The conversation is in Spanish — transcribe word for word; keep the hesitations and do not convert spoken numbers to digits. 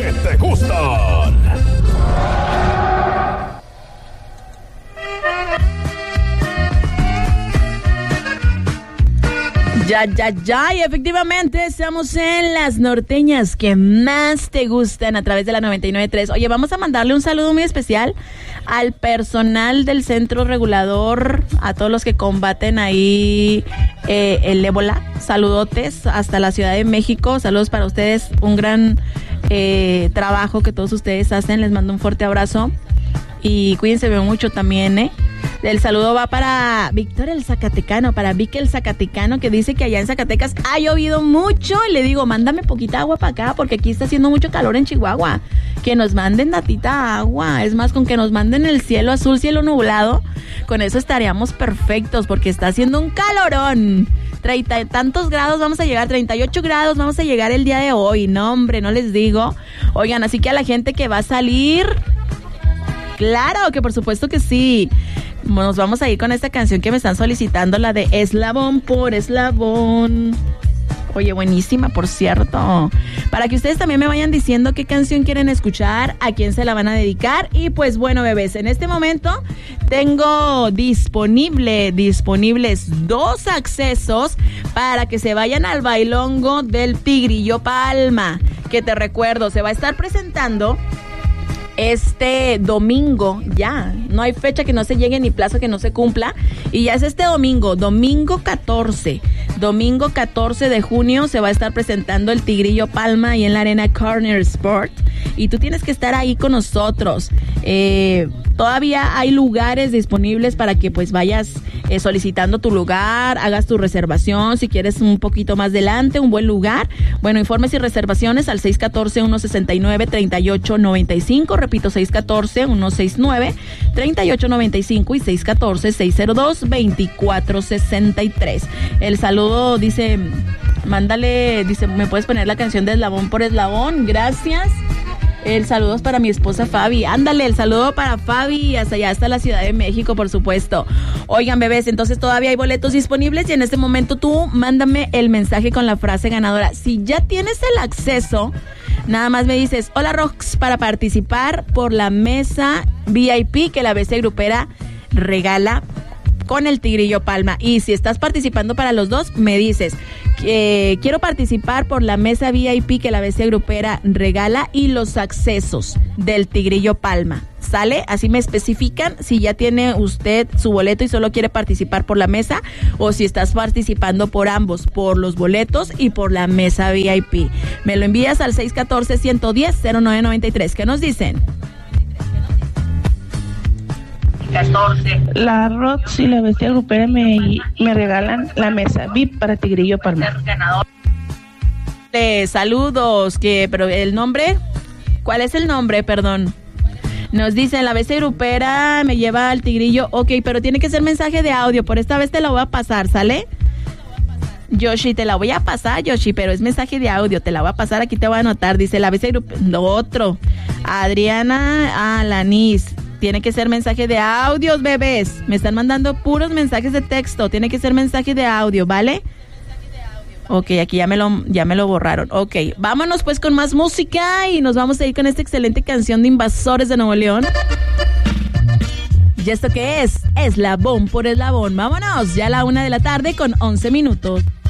que te gustan. Ya, ya, ya, y efectivamente estamos en las norteñas que más te gustan a través de la noventa y nueve punto tres. Oye, vamos a mandarle un saludo muy especial al personal del Centro Regulador, a todos los que combaten ahí eh, el ébola. Saludotes hasta la Ciudad de México, saludos para ustedes, un gran eh, trabajo que todos ustedes hacen, les mando un fuerte abrazo y cuídense mucho también, ¿eh? El saludo va para Víctor el Zacatecano, para Vic el Zacatecano, que dice que allá en Zacatecas ha llovido mucho. Y le digo, mándame poquita agua para acá, porque aquí está haciendo mucho calor en Chihuahua. Que nos manden datita agua. Es más, con que nos manden el cielo azul, cielo nublado, con eso estaríamos perfectos, porque está haciendo un calorón. Treinta y tantos grados vamos a llegar, treinta y ocho grados vamos a llegar el día de hoy. No, hombre, no les digo. Oigan, así que a la gente que va a salir, claro que por supuesto que sí. Nos vamos a ir con esta canción que me están solicitando, la de Eslabón por Eslabón. Oye, buenísima, por cierto. Para que ustedes también me vayan diciendo qué canción quieren escuchar, a quién se la van a dedicar. Y pues bueno, bebés, en este momento tengo disponible, disponibles dos accesos para que se vayan al bailongo del Tigrillo Palma, que te recuerdo, se va a estar presentando este domingo. Ya, no hay fecha que no se llegue ni plazo que no se cumpla, y ya es este domingo, domingo catorce, domingo catorce de junio se va a estar presentando el Tigrillo Palma ahí en la Arena Corner Sport, y tú tienes que estar ahí con nosotros. Eh, todavía hay lugares disponibles para que pues vayas eh, solicitando tu lugar, hagas tu reservación si quieres un poquito más adelante, un buen lugar. Bueno, informes y reservaciones al seis uno cuatro, uno seis nueve, tres ocho nueve cinco. Repito, seis uno cuatro, uno seis nueve, tres ocho nueve cinco y seis uno cuatro, seis cero dos, dos cuatro seis tres. El saludo dice, mándale, dice, ¿me puedes poner la canción de Eslabón por Eslabón? Gracias. El saludo es para mi esposa Fabi. Ándale, el saludo para Fabi hasta allá, hasta la Ciudad de México, por supuesto. Oigan, bebés, entonces todavía hay boletos disponibles y en este momento tú mándame el mensaje con la frase ganadora. Si ya tienes el acceso, nada más me dices, hola Rox, para participar por la mesa V I P que la B C Grupera regala con el Tigrillo Palma. Y si estás participando para los dos, me dices, eh, quiero participar por la mesa V I P que la B C Grupera regala y los accesos del Tigrillo Palma. ¿Sale? Así me especifican si ya tiene usted su boleto y solo quiere participar por la mesa, o si estás participando por ambos, por los boletos y por la mesa V I P. Me lo envías al seis uno cuatro, uno uno cero, cero nueve nueve tres. ¿Qué nos dicen? catorce. La Rox y la Bestia Grupera me, me regalan la mesa V I P para Tigrillo Palma. Eh, saludos, que, pero el nombre, ¿cuál es el nombre? Perdón. Nos dicen, la B C Grupera me lleva al Tigrillo, ok, pero tiene que ser mensaje de audio, por esta vez te la voy a pasar, ¿sale? Yoshi, te la voy a pasar, Yoshi, pero es mensaje de audio, te la voy a pasar, aquí te voy a anotar, dice la B C Grupera, lo otro, Adriana Alanis, tiene que ser mensaje de audios, bebés, me están mandando puros mensajes de texto, tiene que ser mensaje de audio, ¿vale? Ok, aquí ya me lo ya me lo borraron. Ok, vámonos pues con más música y nos vamos a ir con esta excelente canción de Invasores de Nuevo León. ¿Y esto qué es? Eslabón por Eslabón. Vámonos, ya a la una de la tarde con once minutos.